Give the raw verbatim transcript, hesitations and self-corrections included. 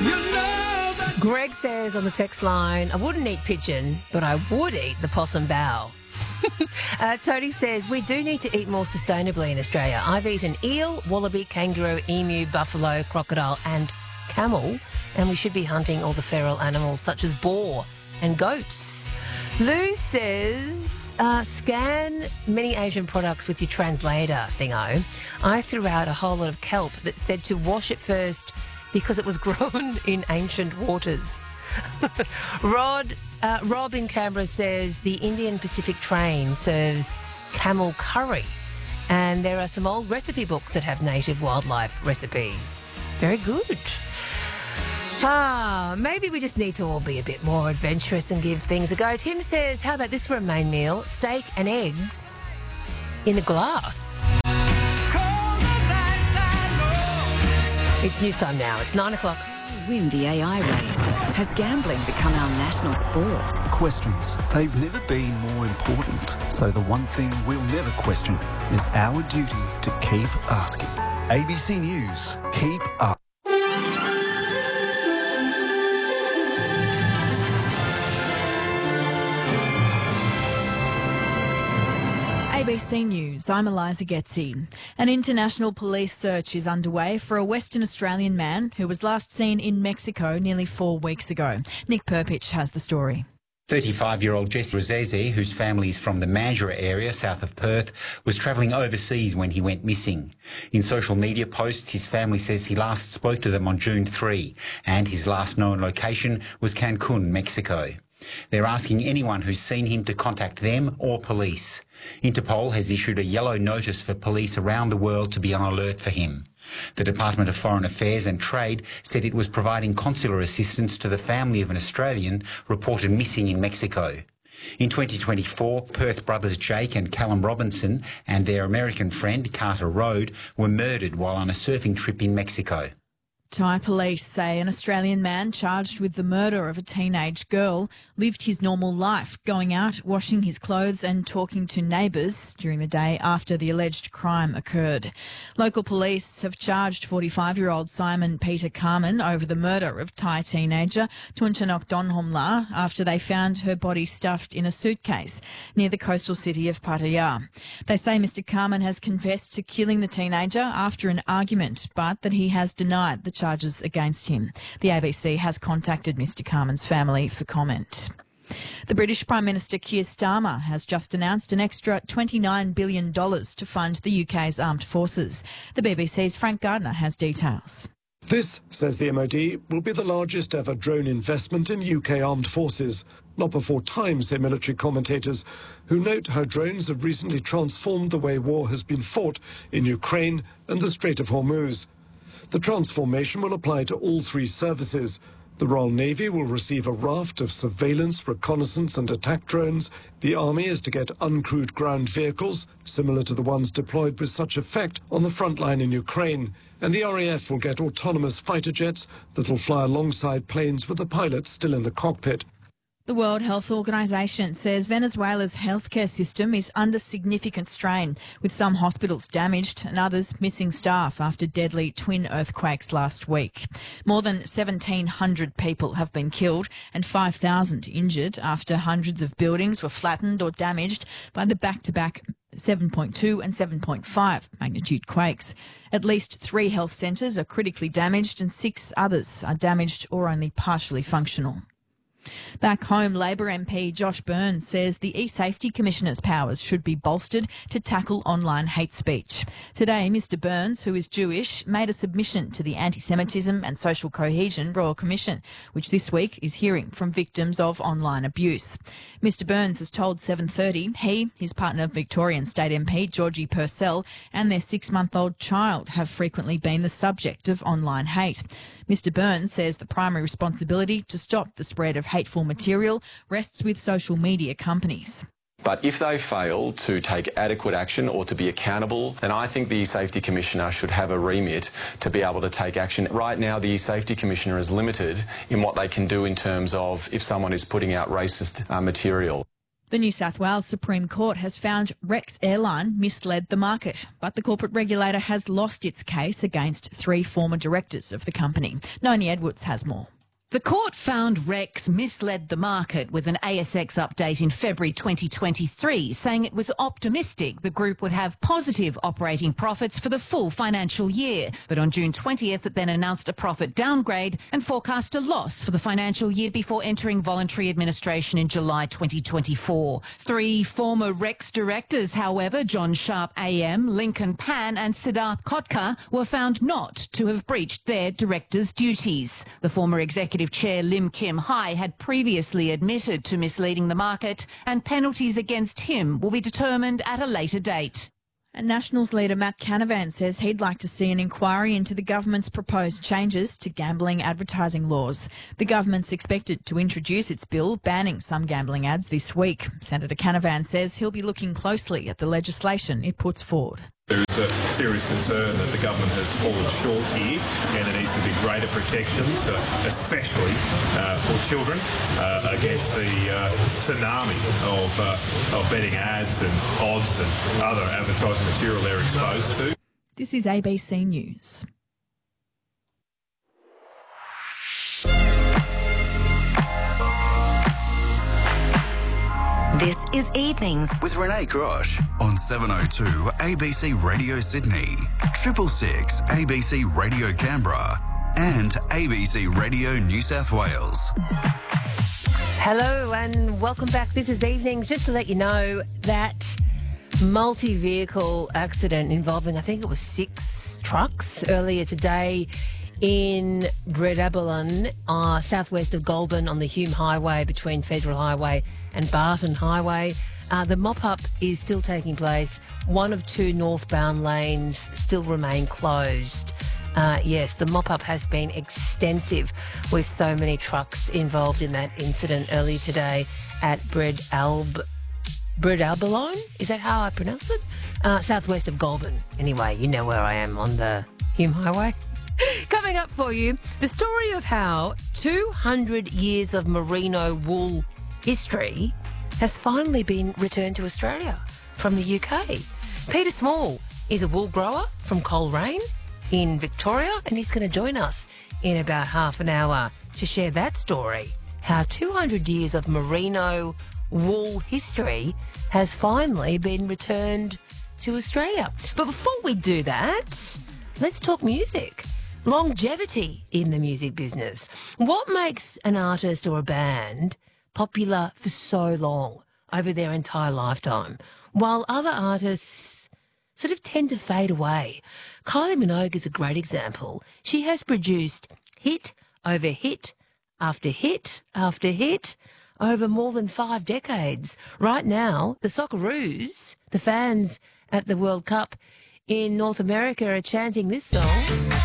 Greg says on the text line, I wouldn't eat pigeon, but I would eat the possum bow. uh, Tony says, we do need to eat more sustainably in Australia. I've eaten eel, wallaby, kangaroo, emu, buffalo, crocodile and camel, and we should be hunting all the feral animals such as boar and goats. Lou says, uh, scan many Asian products with your translator thingo. I threw out a whole lot of kelp that said to wash it first because it was grown in ancient waters. Rod, uh, Rob in Canberra says the Indian Pacific train serves camel curry, and there are some old recipe books that have native wildlife recipes. Very good. Ah, maybe we just need to all be a bit more adventurous and give things a go. Tim says, how about this for a main meal? Steak and eggs in a glass. It's news time now. It's nine o'clock. Win the A I race. Has gambling become our national sport? Questions. They've never been more important. So the one thing we'll never question is our duty to keep asking. A B C News. Keep up. A B C News, I'm Eliza Getzi. An international police search is underway for a Western Australian man who was last seen in Mexico nearly four weeks ago. Nick Perpich has the story. thirty-five-year-old Jesse Rosese, whose family is from the Mandurah area south of Perth, was travelling overseas when he went missing. In social media posts, his family says he last spoke to them on June third, and his last known location was Cancun, Mexico. They're asking anyone who's seen him to contact them or police. Interpol has issued a yellow notice for police around the world to be on alert for him. The Department of Foreign Affairs and Trade said it was providing consular assistance to the family of an Australian reported missing in Mexico. In twenty twenty-four, Perth brothers Jake and Callum Robinson and their American friend Carter Rode were murdered while on a surfing trip in Mexico. Thai police say an Australian man charged with the murder of a teenage girl lived his normal life, going out, washing his clothes and talking to neighbours during the day after the alleged crime occurred. Local police have charged forty-five-year-old Simon Peter Carmen over the murder of Thai teenager Tunchanok Donhomla after they found her body stuffed in a suitcase near the coastal city of Pattaya. They say Mister Carmen has confessed to killing the teenager after an argument, but that he has denied the charges against him. The A B C has contacted Mister Carmen's family for comment. The British Prime Minister Keir Starmer has just announced an extra twenty-nine billion dollars to fund the U K's armed forces. The B B C's Frank Gardner has details. This, says the M O D, will be the largest ever drone investment in U K armed forces. Not before time, say military commentators, who note how drones have recently transformed the way war has been fought in Ukraine and the Strait of Hormuz. The transformation will apply to all three services. The Royal Navy will receive a raft of surveillance, reconnaissance and attack drones. The Army is to get uncrewed ground vehicles, similar to the ones deployed with such effect on the front line in Ukraine. And the R A F will get autonomous fighter jets that will fly alongside planes with the pilot still in the cockpit. The World Health Organization says Venezuela's healthcare system is under significant strain, with some hospitals damaged and others missing staff after deadly twin earthquakes last week. More than seventeen hundred people have been killed and five thousand injured after hundreds of buildings were flattened or damaged by the back-to-back seven point two and seven point five magnitude quakes. At least three health centres are critically damaged and six others are damaged or only partially functional. Back home, Labor M P Josh Burns says the e-Safety Commissioner's powers should be bolstered to tackle online hate speech. Today, Mr Burns, who is Jewish, made a submission to the Anti-Semitism and Social Cohesion Royal Commission, which this week is hearing from victims of online abuse. Mr Burns has told seven thirty he, his partner Victorian State M P Georgie Purcell and their six-month-old child have frequently been the subject of online hate. Mr Burns says the primary responsibility to stop the spread of hateful material rests with social media companies. But if they fail to take adequate action or to be accountable, then I think the Safety Commissioner should have a remit to be able to take action. Right now, the Safety Commissioner is limited in what they can do in terms of if someone is putting out racist uh, material. The New South Wales Supreme Court has found Rex Airline misled the market, but the corporate regulator has lost its case against three former directors of the company. Noni Edwards has more. The court found Rex misled the market with an A S X update in February twenty twenty-three, saying it was optimistic the group would have positive operating profits for the full financial year. But on June twentieth, it then announced a profit downgrade and forecast a loss for the financial year before entering voluntary administration in July twenty twenty-four. Three former Rex directors, however, John Sharp A M, Lincoln Pan and Siddharth Kotkar, were found not to have breached their directors' duties. The former executive Chair Lim Kim Hai had previously admitted to misleading the market, and penalties against him will be determined at a later date. And Nationals leader Matt Canavan says he'd like to see an inquiry into the government's proposed changes to gambling advertising laws. The government's expected to introduce its bill banning some gambling ads this week. Senator Canavan says he'll be looking closely at the legislation it puts forward. There is a serious concern that the government has fallen short here, and there needs to be greater protections, uh, especially uh, for children, uh, against the uh, tsunami of, uh, of betting ads and odds and other advertising material they're exposed to. This is A B C News. This is Evenings with Renee Grosh on seven oh two A B C Radio Sydney, triple six A B C Radio Canberra and A B C Radio New South Wales. Hello and welcome back. This is Evenings. Just to let you know that multi-vehicle accident involving, I think it was six trucks earlier today in Bredaballen, uh, southwest of Goulburn on the Hume Highway between Federal Highway and Barton Highway. Uh, the mop-up is still taking place. One of two northbound lanes still remain closed. Uh, yes, the mop-up has been extensive with so many trucks involved in that incident earlier today at Bredalb... Bredaballen? Is that how I pronounce it? Uh, southwest of Goulburn. Anyway, you know where I am on the Hume Highway. Coming up for you, the story of how two hundred years of merino wool history has finally been returned to Australia from the U K. Peter Small is a wool grower from Coleraine in Victoria, and he's going to join us in about half an hour to share that story, how two hundred years of merino wool history has finally been returned to Australia. But before we do that, let's talk music. Longevity in the music business. What makes an artist or a band popular for so long, over their entire lifetime, while other artists sort of tend to fade away? Kylie Minogue is a great example. She has produced hit over hit after hit after hit over more than five decades. Right now, the Socceroos, the fans at the World Cup in North America, are chanting this song.